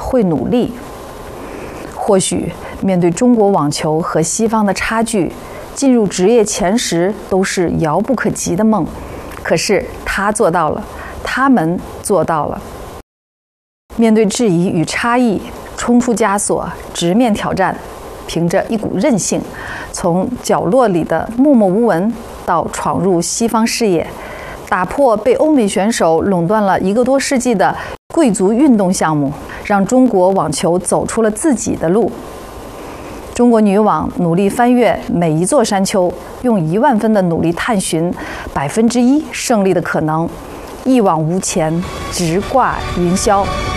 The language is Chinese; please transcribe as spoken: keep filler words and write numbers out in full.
会努力。或许面对中国网球和西方的差距，进入职业前十都是遥不可及的梦。可是他做到了，他们做到了。面对质疑与差异，冲出枷锁，直面挑战，凭着一股韧性，从角落里的默默无闻到闯入西方视野，打破被欧美选手垄断了一个多世纪的贵族运动项目，让中国网球走出了自己的路。中国女网努力翻越每一座山丘，用一万分的努力探寻百分之一胜利的可能，一往无前，直挂云霄。